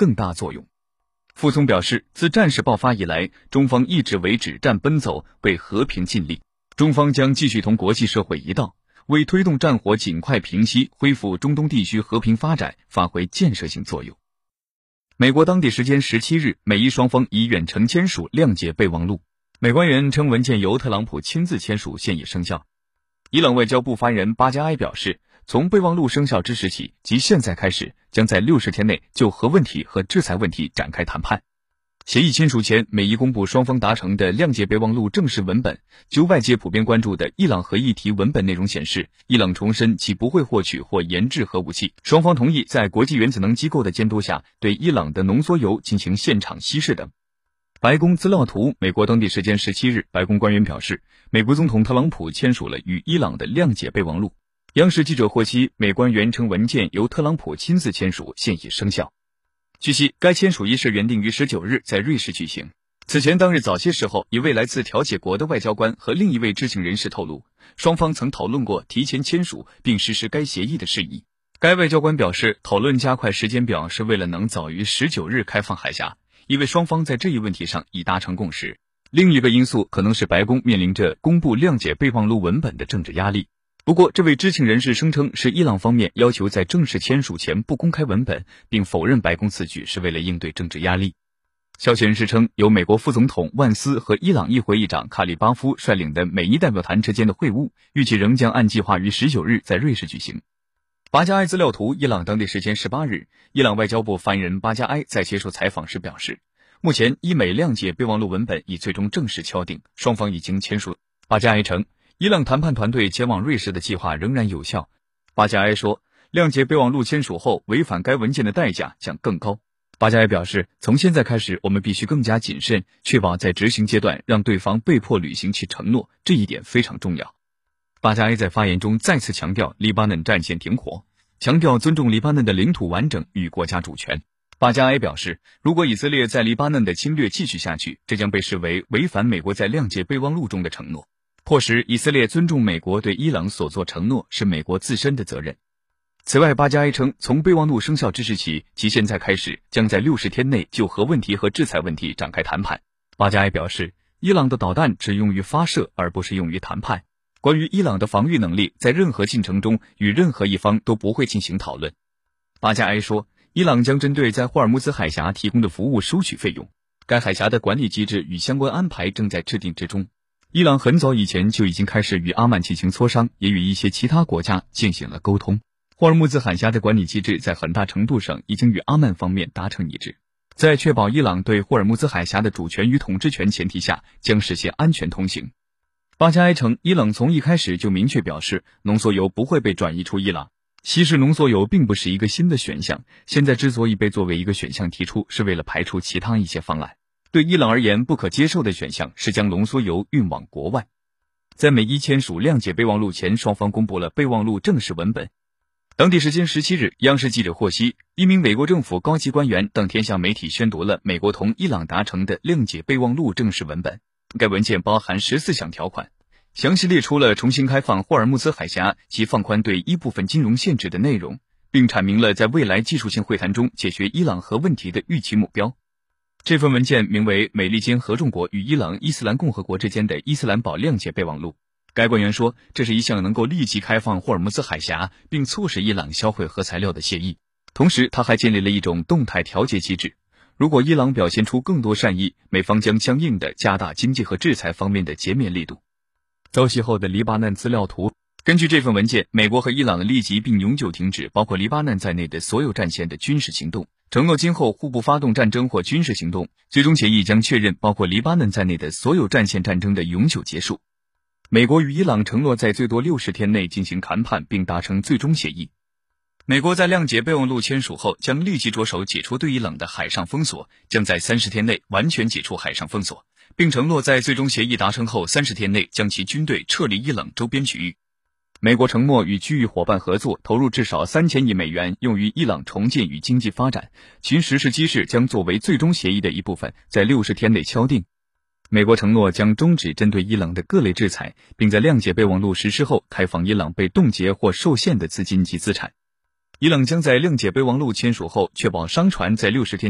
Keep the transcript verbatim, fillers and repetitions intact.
更大作用。傅聪表示，自战事爆发以来，中方一直为止战奔走，为和平尽力。中方将继续同国际社会一道，为推动战火尽快平息、恢复中东地区和平发展发挥建设性作用。美国当地时间十七日，美伊双方已远程签署谅解备忘录。美官员称，文件由特朗普亲自签署，现已生效。伊朗外交部发言人巴加埃表示，从备忘录生效之时起，即现在开始，将在六十天内就核问题和制裁问题展开谈判。协议签署前，美伊公布双方达成的谅解备忘录正式文本。就外界普遍关注的伊朗核议题文本内容显示，伊朗重申其不会获取或研制核武器，双方同意在国际原子能机构的监督下，对伊朗的浓缩铀进行现场稀释等。白宫资料图，美国当地时间十七日，白宫官员表示，美国总统特朗普签署了与伊朗的谅解备忘录。央视记者获悉，美官员称文件由特朗普亲自签署，现已生效。据悉，该签署仪式原定于十九日在瑞士举行。此前当日早些时候，一位来自调解国的外交官和另一位知情人士透露，双方曾讨论过提前签署并实施该协议的事宜。该外交官表示，讨论加快时间表是为了能早于十九日开放海峡，因为双方在这一问题上已达成共识。另一个因素可能是白宫面临着公布谅解备忘录文本的政治压力。不过，这位知情人士声称是伊朗方面要求在正式签署前不公开文本，并否认白宫此举是为了应对政治压力。消息人士称，由美国副总统万斯和伊朗议会议长卡里巴夫率领的美伊代表团之间的会晤，预计仍将按计划于十九日在瑞士举行。巴加埃资料图，伊朗当地时间十八日，伊朗外交部发言人巴加埃在接受采访时表示，目前伊美谅解备忘录文本已最终正式敲定，双方已经签署。巴加埃称，伊朗谈判团队前往瑞士的计划仍然有效。巴加埃说，谅解备忘录签署后，违反该文件的代价将更高。巴加埃表示，从现在开始，我们必须更加谨慎，确保在执行阶段让对方被迫履行其承诺，这一点非常重要。巴加埃在发言中再次强调黎巴嫩战线停火，强调尊重黎巴嫩的领土完整与国家主权。巴加埃表示，如果以色列在黎巴嫩的侵略继续下去，这将被视为违反美国在谅解备忘录中的承诺。迫使以色列尊重美国对伊朗所作承诺是美国自身的责任。此外，巴加埃称，从备忘录生效之时起，即现在开始，将在六十天内就核问题和制裁问题展开谈判。巴加埃表示，伊朗的导弹只用于发射，而不是用于谈判。关于伊朗的防御能力，在任何进程中与任何一方都不会进行讨论。巴加埃说，伊朗将针对在霍尔木兹海峡提供的服务收取费用，该海峡的管理机制与相关安排正在制定之中。伊朗很早以前就已经开始与阿曼进行磋商，也与一些其他国家进行了沟通。霍尔木兹海峡的管理机制在很大程度上已经与阿曼方面达成一致，在确保伊朗对霍尔木兹海峡的主权与统治权前提下，将实现安全通行。巴加埃称，伊朗从一开始就明确表示，浓缩铀不会被转移出伊朗。稀释浓缩铀并不是一个新的选项，现在之所以被作为一个选项提出，是为了排除其他一些方案。对伊朗而言，不可接受的选项是将浓缩铀运往国外。在美伊签署谅解备忘录前，双方公布了备忘录正式文本。当地时间十七日，央视记者获悉，一名美国政府高级官员当天向媒体宣读了美国同伊朗达成的谅解备忘录正式文本。该文件包含十四项条款，详细列出了重新开放霍尔木兹海峡及放宽对一部分金融限制的内容，并阐明了在未来技术性会谈中解决伊朗核问题的预期目标。这份文件名为《美利坚合众国与伊朗伊斯兰共和国之间的伊斯兰堡谅解备忘录》。该官员说，这是一项能够立即开放霍尔木兹海峡并促使伊朗销毁核材料的协议。同时，他还建立了一种动态调节机制，如果伊朗表现出更多善意，美方将相应的加大经济和制裁方面的减免力度。遭袭后的黎巴嫩资料图，根据这份文件，美国和伊朗立即并永久停止包括黎巴嫩在内的所有战线的军事行动，承诺今后互不发动战争或军事行动。最终协议将确认包括黎巴嫩在内的所有战线战争的永久结束。美国与伊朗承诺在最多六十天内进行谈判并达成最终协议。美国在谅解备忘录签署后，将立即着手解除对伊朗的海上封锁，将在三十天内完全解除海上封锁，并承诺在最终协议达成后三十天内将其军队撤离伊朗周边区域。美国承诺与区域伙伴合作，投入至少三千亿美元用于伊朗重建与经济发展，其实施机制将作为最终协议的一部分，在六十天内敲定。美国承诺将终止针对伊朗的各类制裁，并在谅解备忘录实施后开放伊朗被冻结或受限的资金及资产。伊朗将在谅解备忘录签署后，确保商船在六十天